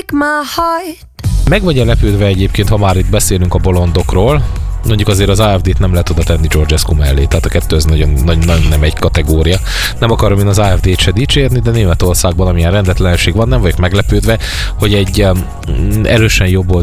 break my heart. Meg vagy lepődve egyébként, ha már itt beszélünk a bolondokról, mondjuk azért az AfD-t nem lehet oda tenni Georgescu mellé, tehát a kettő az nagyon nem egy kategória. Nem akarom én az AfD-t se dicsérni, de Németországban amilyen rendetlenség van, nem vagyok meglepődve, hogy egy erősen jobb